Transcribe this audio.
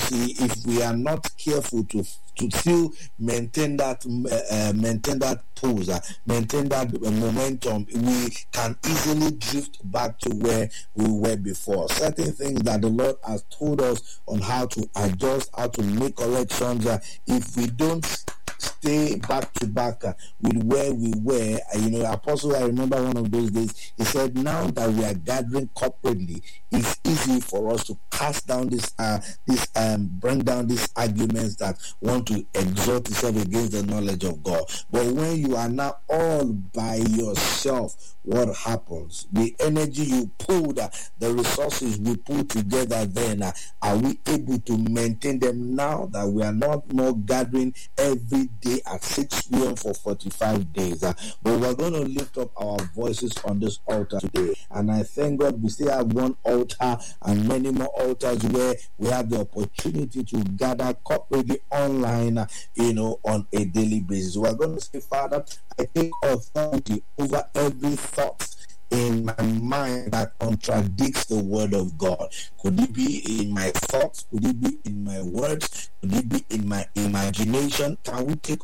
see, if we are not careful to still maintain that pose, maintain that momentum, we can easily drift back to where we were before. Certain things that the Lord has told us on how to adjust, how to make corrections, if we don't stay back to back with where we were, Apostle, I remember one of those days, he said, now that we are gathering corporately, it's easy for us to cast down bring down these arguments that want to exalt itself against the knowledge of God. But when you are now all by yourself, what happens? The energy you pulled, the resources we put together then, are we able to maintain them now that we are not more gathering every day at 6 p.m. for 45 days? But we're going to lift up our voices on this altar today. And I thank God we still have one altar and many more altars where we have the opportunity to gather corporately online, on a daily basis. We're going to say, Father, I take authority over every thought in my mind that contradicts the word of God. Could it be in my thoughts? Could it be in my words? Could it be in my imagination? Can we take